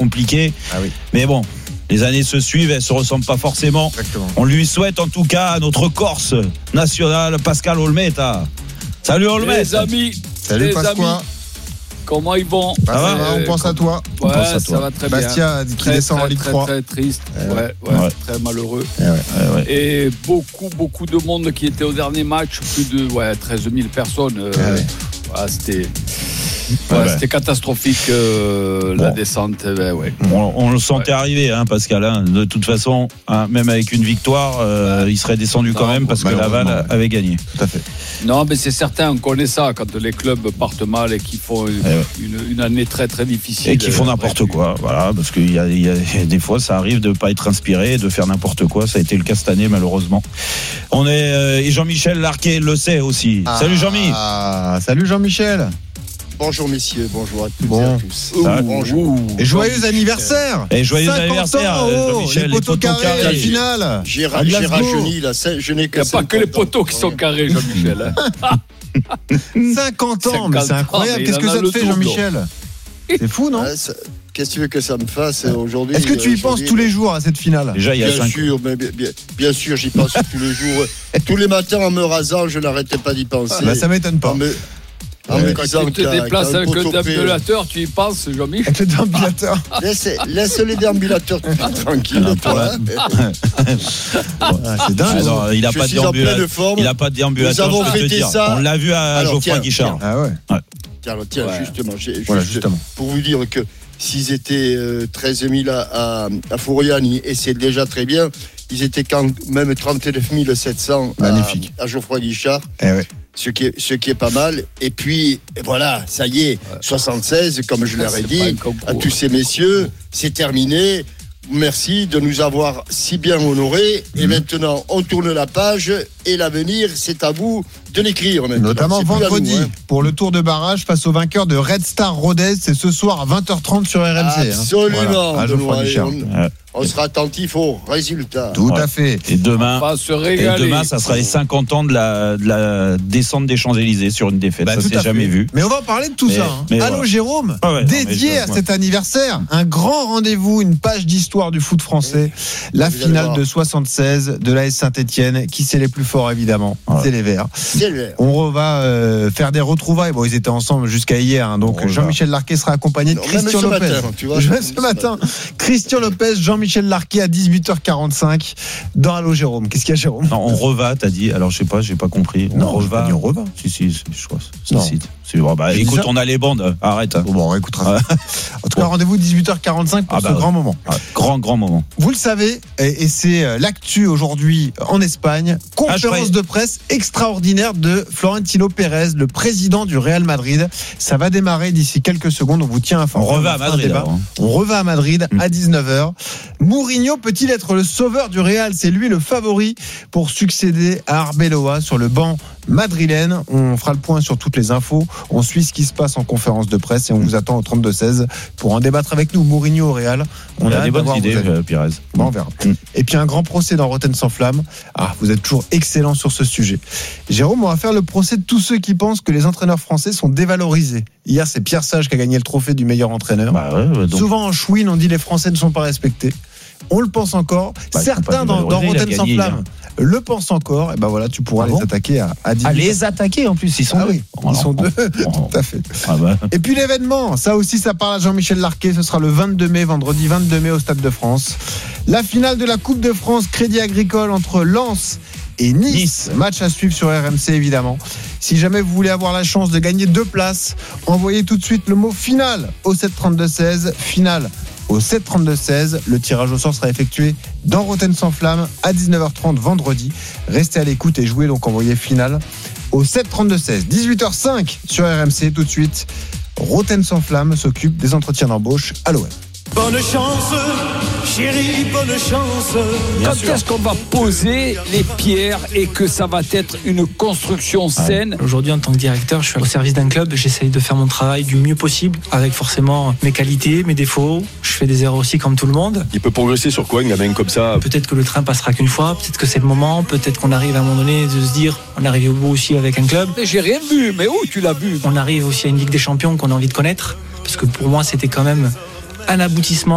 compliqué. Ah oui. Mais bon, les années se suivent, elles se ressemblent pas forcément. Exactement. On lui souhaite en tout cas à notre Corse national, Pascal Olmeta. Salut Olmeta. Les amis. Salut Pasqua. Comment ils vont? Ça va, on pense à toi. Ouais, pense à toi. ça va très bien. Bastia qui descend en Ligue 3. Très triste. Ouais. Très malheureux. Ouais. Et beaucoup de monde qui était au dernier match, plus de 13 000 personnes. C'était catastrophique la descente. On le sentait arriver, Pascal. De toute façon, même avec une victoire, il serait descendu quand même parce que Laval avait gagné. Tout à fait. Non, mais c'est certain, on connaît ça quand les clubs partent mal et qu'ils font une année très très difficile. Et qui font n'importe quoi, voilà, parce qu'il y a des fois, ça arrive de ne pas être inspiré, de faire n'importe quoi. Ça a été le cas cette année, malheureusement. Et Jean-Michel Larquet le sait aussi. Salut Jean-Mi. Salut Jean-Michel. Bonjour messieurs, bonjour à toutes et à tous. Bonjour. Et joyeux anniversaire. Et joyeux 50 anniversaire, ans, Jean-Michel. les poteaux carrés, la finale. J'ai rajeuni là, je n'ai Il que n'y a pas que les poteaux qui sont carrés, Jean-Michel. 50 ans, mais c'est incroyable. Qu'est-ce que ça te fait, Jean-Michel? C'est fou, non? Qu'est-ce que tu veux que ça me fasse aujourd'hui? Est-ce que tu y penses tous les jours à cette finale? Déjà, il y a Bien 5 sûr, mais bien sûr, j'y pense tous les jours. Tous les matins en me rasant, je n'arrêtais pas d'y penser. Ça m'étonne pas. Quand tu te déplaces avec le déambulateur, tu y penses, Jean-Mi? Avec le déambulateur. Laisse les déambulateurs tranquilles, toi. C'est dingue. Alors, il n'a pas de déambulateur. Il n'a pas de déambulateur. Nous avons fêté ça. On l'a vu à Geoffroy Guichard. Ah ouais. Tiens, justement, justement. Pour vous dire que s'ils étaient 13 000 à Fouriani, et c'est déjà très bien, ils étaient quand même 39 700 à Geoffroy Guichard. Ce qui est pas mal. Et puis, voilà, ça y est, 76, comme je leur ai dit, à tous ces messieurs, c'est terminé. Merci de nous avoir si bien honorés. Et maintenant, on tourne la page et l'avenir, c'est à vous de l'écrire. Maintenant. Notamment vendredi, pour le tour de barrage face au vainqueur de Red Star Rodez. C'est ce soir à 20h30 sur RMC. Absolument. Voilà, à Geoffroy Guichard. On sera attentif aux résultats. Tout à fait. Et demain, on va se régaler. Demain, ça sera les 50 ans de la descente des Champs-Élysées sur une défaite. Ça s'est jamais vu. Mais on va en parler de tout ça. Allô Jérôme, dédié à cet anniversaire, un grand rendez-vous, une page d'histoire du foot français. La finale de 76 de l'AS Saint-Etienne, qui c'est les plus forts évidemment. C'est les Verts. On va faire des retrouvailles. Bon, ils étaient ensemble jusqu'à hier. Donc Jean-Michel Larquet sera accompagné de Christian Lopez. Ce matin, Christian Lopez, Jean-Michel Larquet à 18h45 dans Allô Jérôme. Qu'est-ce qu'il y a, Jérôme? Non, on reva, t'as dit. Alors je sais pas, j'ai pas compris. On reva. Si, je crois. Écoute, on a les bandes. Arrête. Bon, on écoutera. En tout cas, rendez-vous 18h45 pour ce grand moment. Grand moment. Vous le savez, et c'est l'actu aujourd'hui en Espagne. Conférence de presse extraordinaire de Florentino Pérez, le président du Real Madrid. Ça va démarrer d'ici quelques secondes. On vous tient informé. On reva à Madrid. On reva à Madrid à 19h. Mourinho peut-il être le sauveur du Real? C'est lui le favori pour succéder à Arbeloa sur le banc madrilène. On fera le point sur toutes les infos. On suit ce qui se passe en conférence de presse et on vous attend au 32-16 pour en débattre avec nous. Mourinho au Real. On a des bonnes idées, Pires. Bon, on verra. Et puis un grand procès dans Rotten sans flamme. Vous êtes toujours excellent sur ce sujet. Jérôme, on va faire le procès de tous ceux qui pensent que les entraîneurs français sont dévalorisés. Hier, c'est Pierre Sage qui a gagné le trophée du meilleur entraîneur. Souvent en chouine, on dit les Français ne sont pas respectés. On le pense encore. Certains dans Rotten sans flamme le pensent encore. Et ben voilà, tu pourras les attaquer à 10. Les attaquer en plus, ils sont deux. Ils sont deux, tout à fait. Et puis l'événement, ça aussi, ça parle à Jean-Michel Larquet. Ce sera le 22 mai, vendredi 22 mai au Stade de France. La finale de la Coupe de France Crédit Agricole entre Lens et Nice. Match à suivre sur RMC évidemment. Si jamais vous voulez avoir la chance de gagner 2 places, envoyez tout de suite le mot final au 732-16. Finale au 732-16. Le tirage au sort sera effectué dans Rotten sans flamme à 19h30 vendredi. Restez à l'écoute et jouez, donc envoyez finale au 732-16. 18h05 sur RMC. Tout de suite, Rotten sans flamme s'occupe des entretiens d'embauche à l'OM. Bonne chance, chérie, bonne chance. Quand est-ce qu'on va poser les pierres et que ça va être une construction saine? Aujourd'hui, en tant que directeur, je suis au service d'un club. J'essaye de faire mon travail du mieux possible, avec forcément mes qualités, mes défauts. Je fais des erreurs aussi comme tout le monde. Il peut progresser sur quoi, une gamin comme ça? Peut-être que le train passera qu'une fois, peut-être que c'est le moment, peut-être qu'on arrive à un moment donné de se dire on arrive au bout aussi avec un club. Mais j'ai rien vu, mais où tu l'as vu? On arrive aussi à une Ligue des Champions qu'on a envie de connaître, parce que pour moi c'était quand même un aboutissement